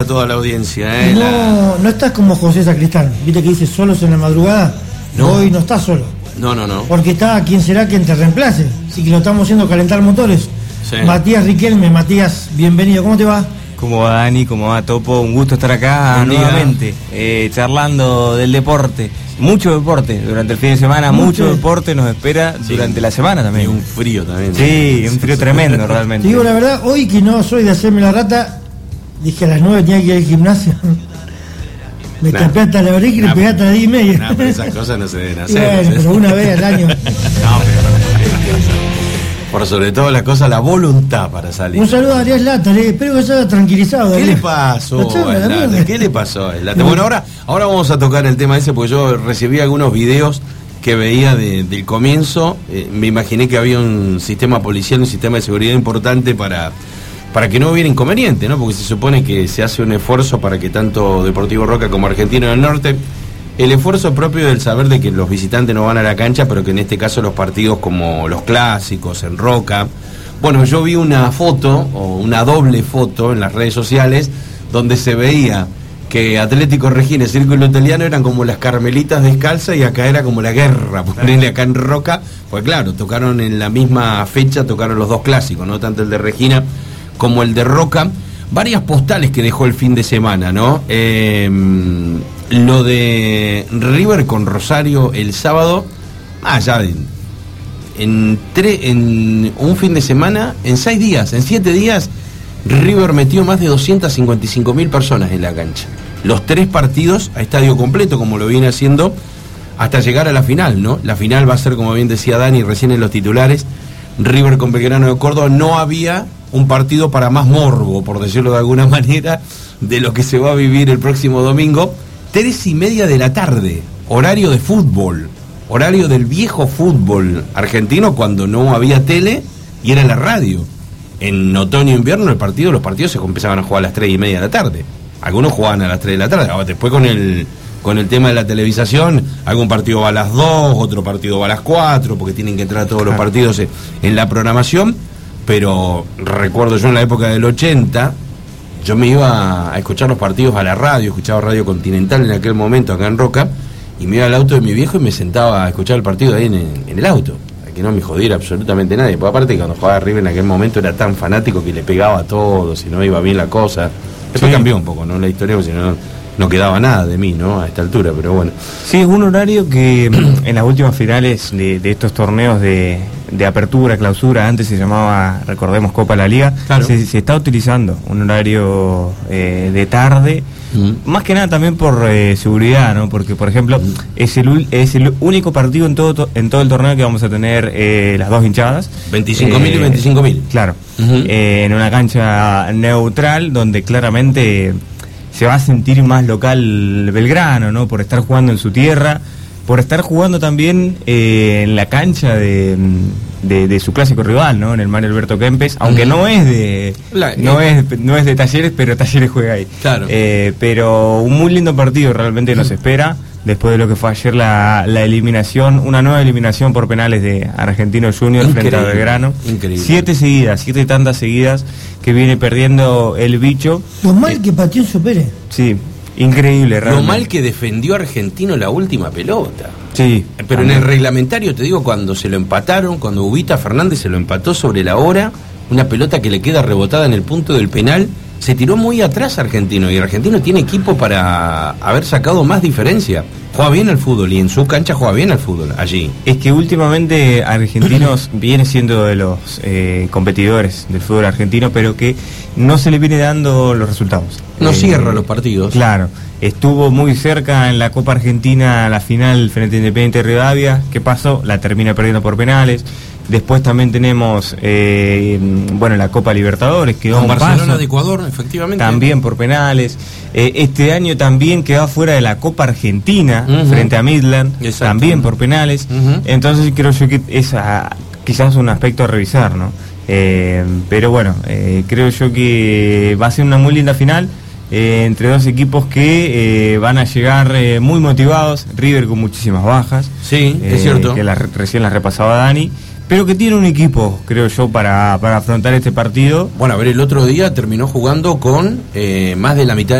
toda la audiencia. No estás como José Sacristán, viste que dice solos en la madrugada. No. Hoy no estás solo. No. Porque está quien será quien te reemplace. Así que lo estamos haciendo calentar motores. Sí. Matías Riquelme. Matías, bienvenido. ¿Cómo te va? ¿Cómo va, Dani? ¿Cómo va, Topo? Un gusto estar acá nuevamente, charlando del deporte. Mucho deporte durante el fin de semana, mucho deporte nos espera durante la semana también. Y un frío también. Sí, un frío tremendo realmente. Te digo la verdad, hoy que no soy de hacerme la rata, dije a las 9 tenía que ir al gimnasio. Me tapé hasta la oreja y le pegué hasta las 10:30. No, pero esas cosas no se deben hacer. Bueno, pero una vez al año. Por sobre todo las cosas, la voluntad para salir. Un saludo a Ariel Lata, espero que se haya tranquilizado. ¿Qué le pasó a Lata? ¿Qué le pasó a Lata? Bueno, ahora vamos a tocar el tema ese, porque yo recibí algunos videos que veía del comienzo. Me imaginé que había un sistema policial, un sistema de seguridad importante para que no hubiera inconveniente, ¿no? Porque se supone que se hace un esfuerzo para que tanto Deportivo Roca como Argentino del Norte, el esfuerzo propio del saber de que los visitantes no van a la cancha, pero que en este caso los partidos como los clásicos en Roca. Bueno, yo vi una foto, o una doble foto en las redes sociales, donde se veía que Atlético Regina y Círculo Italiano eran como las Carmelitas descalzas y acá era como la guerra, ponerle acá en Roca, pues claro, tocaron en la misma fecha, tocaron los dos clásicos, no tanto el de Regina como el de Roca. Varias postales que dejó el fin de semana, ¿no? Lo de River con Rosario el sábado, ya en un fin de semana, en 6 días, en 7 días, River metió más de 255.000 personas en la cancha. Los 3 partidos a estadio completo, como lo viene haciendo, hasta llegar a la final, ¿no? La final va a ser, como bien decía Dani, recién en los titulares, River con Belgrano de Córdoba. No había un partido para más morbo, por decirlo de alguna manera, de lo que se va a vivir el próximo domingo. 3:30 de la tarde, horario de fútbol, horario del viejo fútbol argentino, cuando no había tele y era la radio. En otoño e invierno los partidos se empezaban a jugar a las 3:30 de la tarde. Algunos jugaban a las 3 de la tarde. Ahora, después con el tema de la televisación, algún partido va a las 2, otro partido va a las 4, porque tienen que entrar todos los partidos en la programación. Pero recuerdo yo en la época del 80, yo me iba a escuchar los partidos a la radio, escuchaba Radio Continental en aquel momento acá en Roca, y me iba al auto de mi viejo y me sentaba a escuchar el partido ahí en el auto, para que no me jodiera absolutamente nadie. Pues aparte, cuando jugaba River en aquel momento era tan fanático que le pegaba a todos y no iba bien la cosa. Después cambió un poco, ¿no? La historia, porque si no quedaba nada de mí, ¿no? A esta altura, pero bueno. Sí, es un horario que en las últimas finales de estos torneos de apertura, clausura, antes se llamaba, recordemos, Copa de la Liga, claro, se está utilizando un horario de tarde, más que nada también por seguridad, ¿no? Porque, por ejemplo, es el único partido en todo el torneo que vamos a tener las dos hinchadas. 25.000 y 25.000. Claro, en una cancha neutral donde claramente se va a sentir más local Belgrano, ¿no? Por estar jugando en su tierra, por estar jugando también en la cancha de su clásico rival, ¿no? En el Mario Alberto Kempes, aunque no es de Talleres, pero Talleres juega ahí. Claro. Pero un muy lindo partido realmente nos espera, después de lo que fue ayer la eliminación, una nueva eliminación por penales de Argentino Junior frente a Belgrano. Increíble. 7 tandas seguidas que viene perdiendo el bicho. Lo mal que pateó su Pérez. Sí. Increíble, realmente. Lo mal que defendió Argentino la última pelota. Sí. Pero en el reglamentario, te digo, cuando se lo empataron, cuando Ubita Fernández se lo empató sobre la hora, una pelota que le queda rebotada en el punto del penal, se tiró muy atrás Argentino, y Argentino tiene equipo para haber sacado más diferencia. Juega bien al fútbol, y en su cancha juega bien al fútbol, allí. Es que últimamente Argentinos viene siendo de los competidores del fútbol argentino, pero que no se le viene dando los resultados. No cierra los partidos. Claro, estuvo muy cerca en la Copa Argentina, la final frente a Independiente Rivadavia. ¿Qué pasó? La termina perdiendo por penales. Después también tenemos la Copa Libertadores, que con Barcelona de Ecuador, efectivamente. También por penales. Este año también quedó fuera de la Copa Argentina frente a Midland, también por penales. Entonces creo yo que es quizás un aspecto a revisar, ¿no? Pero bueno, creo yo que va a ser una muy linda final entre dos equipos que van a llegar muy motivados. River con muchísimas bajas. Sí, es cierto. Que recién las repasaba Dani. Pero que tiene un equipo, creo yo, para afrontar este partido. Bueno, a ver, el otro día terminó jugando con más de la mitad